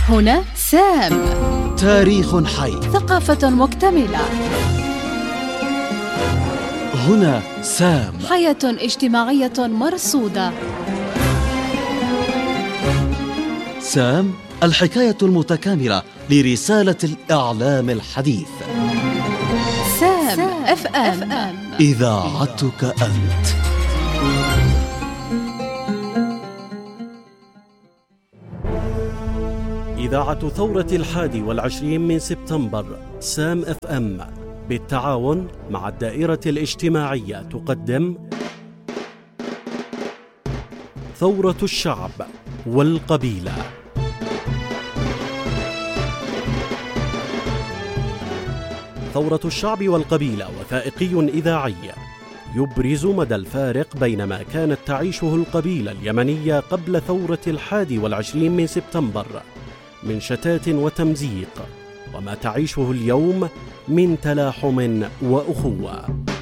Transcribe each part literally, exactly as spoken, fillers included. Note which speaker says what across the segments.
Speaker 1: هنا سام،
Speaker 2: تاريخ حي،
Speaker 1: ثقافة مكتملة.
Speaker 2: هنا سام،
Speaker 1: حياة اجتماعية مرصودة.
Speaker 2: سام، الحكاية المتكاملة لرسالة الإعلام الحديث.
Speaker 1: سام اف ام،
Speaker 2: إذاعتك أنت.
Speaker 3: إذاعة ثورة الحادي والعشرين من سبتمبر سام اف ام بالتعاون مع الدائرة الاجتماعية تقدم ثورة الشعب والقبيلة. ثورة الشعب والقبيلة وثائقي إذاعي يبرز مدى الفارق بين ما كانت تعيشه القبيلة اليمنية قبل ثورة الحادي والعشرين من سبتمبر من شتات وتمزيق، وما تعيشه اليوم من تلاحم وأخوة.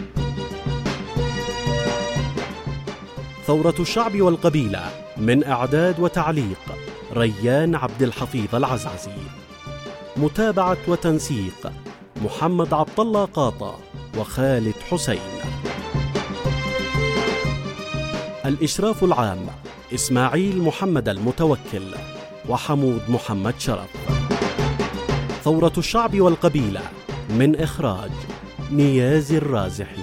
Speaker 3: ثورة الشعب والقبيلة من إعداد وتعليق ريان عبد الحفيظ العزعزي، متابعة وتنسيق محمد عبد الله قاطع وخالد حسين، الإشراف العام إسماعيل محمد المتوكل وحمود محمد شرف. ثورة الشعب والقبيلة من إخراج نياز الرازحي.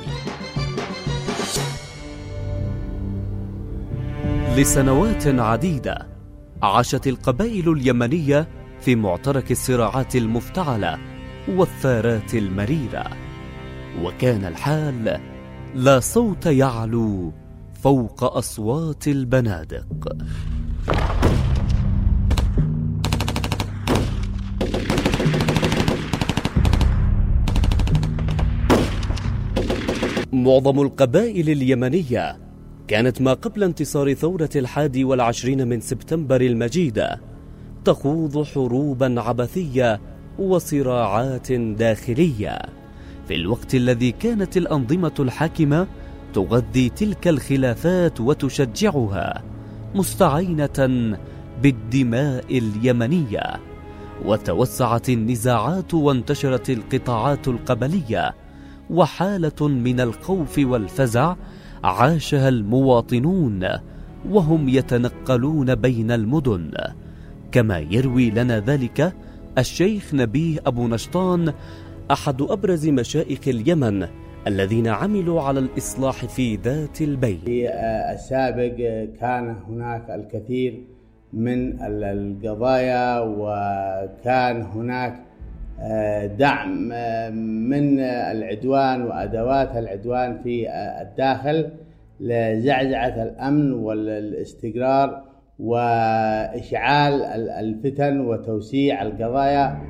Speaker 4: لسنوات عديدة عاشت القبائل اليمنية في معترك الصراعات المفتعلة والثارات المريرة، وكان الحال لا صوت يعلو فوق أصوات البنادق. معظم القبائل اليمنية كانت ما قبل انتصار ثورة الحادي والعشرين من سبتمبر المجيدة تخوض حروبا عبثية وصراعات داخلية، في الوقت الذي كانت الأنظمة الحاكمة تغذي تلك الخلافات وتشجعها، مستعينة بالدماء اليمنية. وتوسعت النزاعات وانتشرت القطاعات القبلية، وحالة من الخوف والفزع عاشها المواطنون وهم يتنقلون بين المدن، كما يروي لنا ذلك الشيخ نبيه أبو نشطان، أحد أبرز مشائخ اليمن الذين عملوا على الإصلاح في ذات البين.
Speaker 5: في السابق كان هناك الكثير من القضايا، وكان هناك دعم من العدوان وأدوات العدوان في الداخل لزعزعة الأمن والاستقرار وإشعال الفتن وتوسيع القضايا.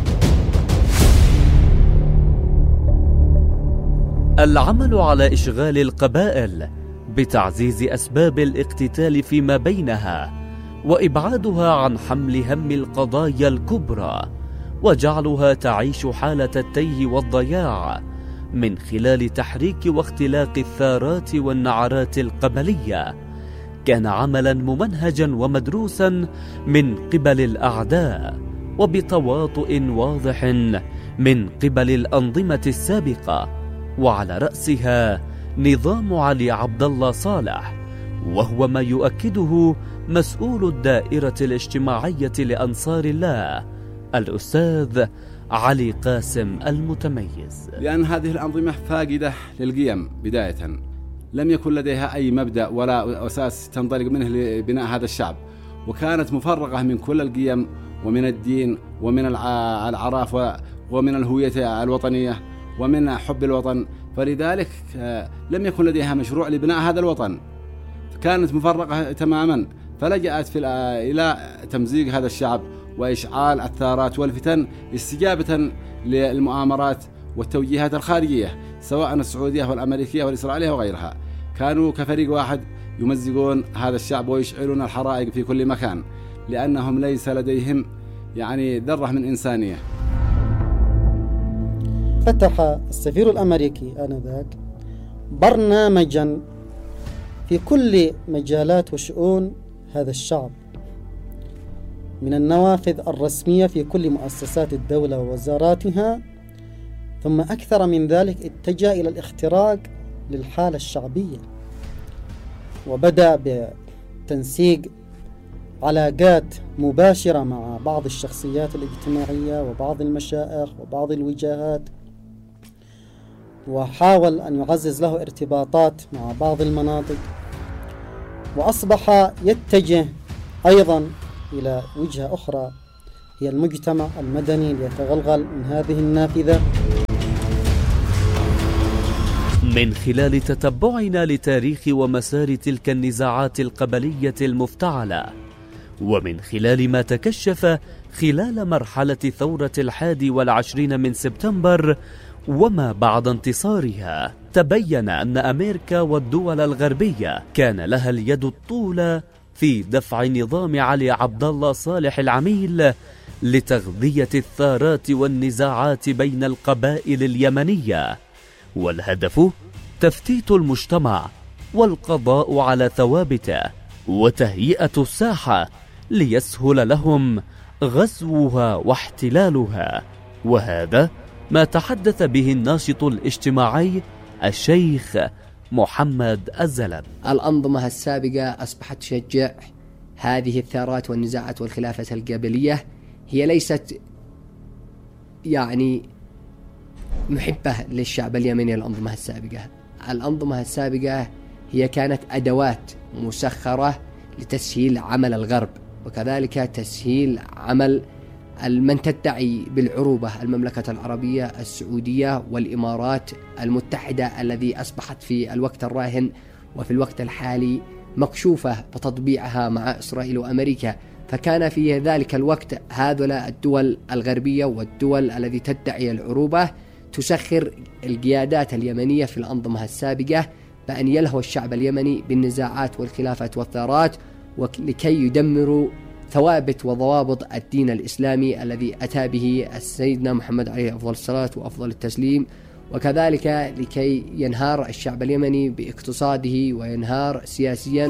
Speaker 4: العمل على إشغال القبائل بتعزيز أسباب الاقتتال فيما بينها، وإبعادها عن حمل هم القضايا الكبرى، وجعلها تعيش حالة التيه والضياع من خلال تحريك واختلاق الثارات والنعرات القبلية، كان عملا ممنهجا ومدروسا من قبل الأعداء، وبتواطؤ واضح من قبل الأنظمة السابقة، وعلى رأسها نظام علي عبد الله صالح، وهو ما يؤكده مسؤول الدائرة الاجتماعية لأنصار الله الأستاذ علي قاسم المتميز.
Speaker 6: لأن هذه الأنظمة فاقدة للقيم بداية، لم يكن لديها أي مبدأ ولا أساس تنطلق منه لبناء هذا الشعب، وكانت مفرغة من كل القيم ومن الدين ومن العراف ومن الهوية الوطنية ومن حب الوطن، فلذلك لم يكن لديها مشروع لبناء هذا الوطن، كانت مفرغة تماما، فلجأت في إلى تمزيق هذا الشعب وإشعال الثارات والفتن استجابة للمؤامرات والتوجيهات الخارجية، سواء السعودية والأمريكية والإسرائيلية وغيرها. كانوا كفريق واحد يمزقون هذا الشعب ويشعلون الحرائق في كل مكان، لأنهم ليس لديهم يعني ذرة من إنسانية.
Speaker 7: فتح السفير الأمريكي آنذاك برنامجا في, في كل مجالات وشؤون هذا الشعب، من النوافذ الرسمية في كل مؤسسات الدولة ووزاراتها، ثم أكثر من ذلك اتجه إلى الاختراق للحالة الشعبية، وبدأ بتنسيق علاقات مباشرة مع بعض الشخصيات الاجتماعية وبعض المشائخ وبعض الوجهات، وحاول أن يعزز له ارتباطات مع بعض المناطق، وأصبح يتجه أيضا إلى وجهة أخرى هي المجتمع المدني ليتغلغل من هذه النافذة.
Speaker 4: من خلال تتبعنا لتاريخ ومسار تلك النزاعات القبلية المفتعلة، ومن خلال ما تكشف خلال مرحلة ثورة الحادي والعشرين من سبتمبر وما بعد انتصارها، تبين أن أمريكا والدول الغربية كان لها اليد الطولى في دفع نظام علي عبد الله صالح العميل لتغذية الثارات والنزاعات بين القبائل اليمنية، والهدف تفتيت المجتمع والقضاء على ثوابته وتهيئة الساحة ليسهل لهم غزوها واحتلالها. وهذا ما تحدث به الناشط الاجتماعي الشيخ محمد الزلب.
Speaker 8: الأنظمة السابقة أصبحت تشجع هذه الثارات والنزاعات والخلافة القبلية، هي ليست يعني محبة للشعب اليمني. الأنظمة السابقة الأنظمة السابقة هي كانت أدوات مسخرة لتسهيل عمل الغرب، وكذلك تسهيل عمل من تدعي بالعروبة، المملكة العربية السعودية والإمارات المتحدة، الذي أصبحت في الوقت الراهن وفي الوقت الحالي مكشوفة بتطبيعها مع إسرائيل وأمريكا. فكان في ذلك الوقت هذولا الدول الغربية والدول التي تدعي العروبة تسخر القيادات اليمنية في الأنظمة السابقة بأن يلهو الشعب اليمني بالنزاعات والخلافات والثارات، ولكي يدمروا ثوابت وضوابط الدين الإسلامي الذي أتى به سيدنا محمد عليه أفضل الصلاة وأفضل التسليم، وكذلك لكي ينهار الشعب اليمني باقتصاده وينهار سياسيا.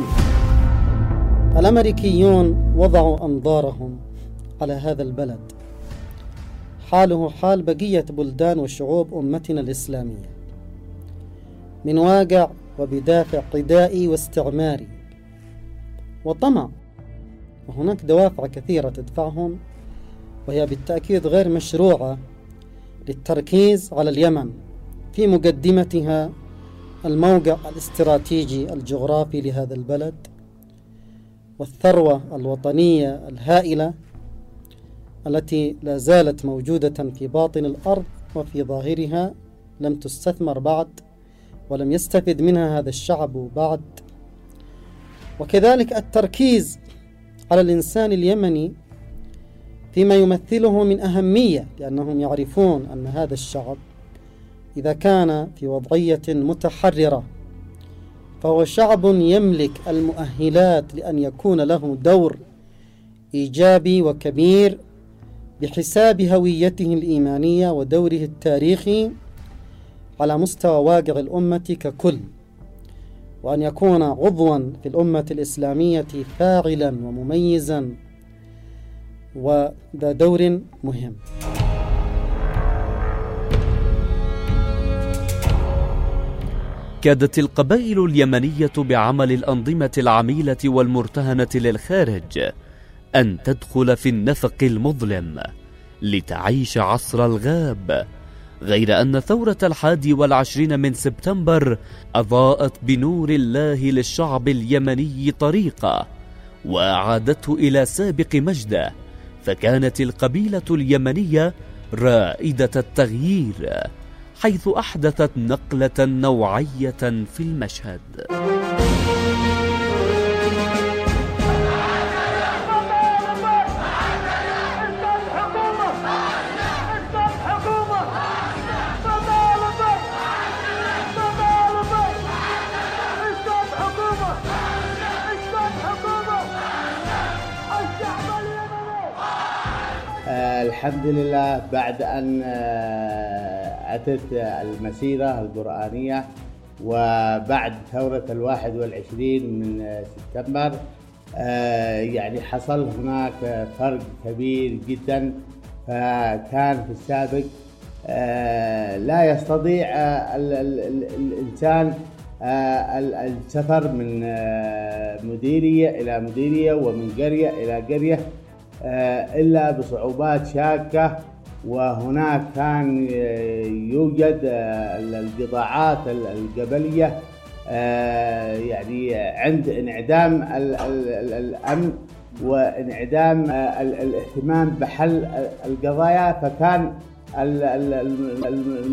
Speaker 7: الأمريكيون وضعوا أنظارهم على هذا البلد، حاله حال بقية بلدان وشعوب أمتنا الإسلامية، من واقع وبدافع عدائي واستعماري وطمع. وهناك دوافع كثيرة تدفعهم، وهي بالتأكيد غير مشروعة، للتركيز على اليمن، في مقدمتها الموقع الاستراتيجي الجغرافي لهذا البلد، والثروة الوطنية الهائلة التي لا زالت موجودة في باطن الأرض وفي ظاهرها لم تستثمر بعد، ولم يستفد منها هذا الشعب بعد. وكذلك التركيز على الإنسان اليمني فيما يمثله من أهمية، لأنهم يعرفون أن هذا الشعب إذا كان في وضعية متحررة فهو شعب يملك المؤهلات لأن يكون له دور إيجابي وكبير بحساب هويته الإيمانية ودوره التاريخي على مستوى واقع الأمة ككل، وأن يكون عضوا في الأمة الإسلامية فاعلا ومميزا وذا دور مهم.
Speaker 4: كادت القبائل اليمنية بعمل الأنظمة العميلة والمرتهنة للخارج أن تدخل في النفق المظلم لتعيش عصر الغاب، غير أن ثورة الحادي والعشرين من سبتمبر أضاءت بنور الله للشعب اليمني طريقة وأعادته إلى سابق مجده، فكانت القبيلة اليمنية رائدة التغيير، حيث أحدثت نقلة نوعية في المشهد.
Speaker 5: الحمد لله، بعد أن أتت المسيرة القرآنية وبعد ثورة الواحد والعشرين من سبتمبر يعني حصل هناك فرق كبير جدا. فكان في السابق لا يستطيع الإنسان السفر من مديرية إلى مديرية ومن قرية إلى قرية إلا بصعوبات شاقة. وهناك كان يوجد القطاعات القبلية يعني عند انعدام الأمن وانعدام الاهتمام بحل القضايا، فكان